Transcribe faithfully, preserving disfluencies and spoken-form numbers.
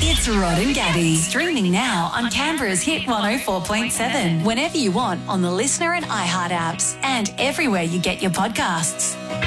It's Rod and Gabby, streaming now on Canberra's Hit one oh four point seven, whenever you want on the Listener and iHeart apps, and everywhere you get your podcasts.